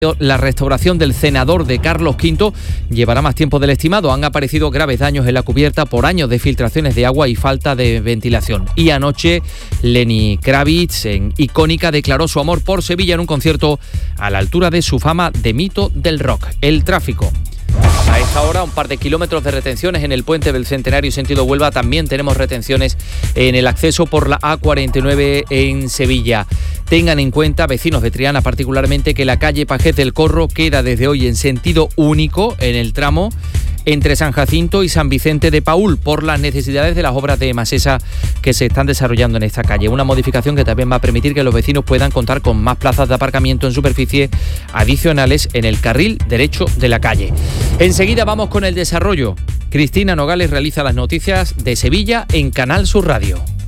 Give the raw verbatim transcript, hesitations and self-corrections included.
La restauración del cenador de Carlos quinto llevará más tiempo del estimado. Han aparecido graves daños en la cubierta por años de filtraciones de agua y falta de ventilación. Y anoche Lenny Kravitz, en Icónica, declaró su amor por Sevilla en un concierto a la altura de su fama de mito del rock. El tráfico. A esta hora, un par de kilómetros de retenciones en el puente del Centenario sentido Huelva. También tenemos retenciones en el acceso por la A cuarenta y nueve en Sevilla. Tengan en cuenta, vecinos de Triana particularmente, que la calle Pajés del Corro queda desde hoy en sentido único en el tramo entre San Jacinto y San Vicente de Paúl por las necesidades de las obras de Masesa que se están desarrollando en esta calle. Una modificación que también va a permitir que los vecinos puedan contar con más plazas de aparcamiento en superficie adicionales en el carril derecho de la calle. Enseguida vamos con el desarrollo. Cristina Nogales realiza las noticias de Sevilla en Canal Sur Radio.